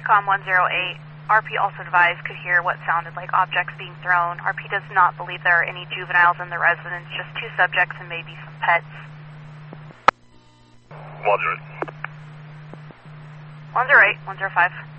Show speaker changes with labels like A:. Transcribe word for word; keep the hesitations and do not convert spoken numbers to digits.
A: TRANSCOM one zero eight, R P also advised could hear what sounded like objects being thrown. R P does not believe there are any juveniles in the residence, just two subjects and maybe some pets.
B: one zero eight.
A: one zero eight, one zero five.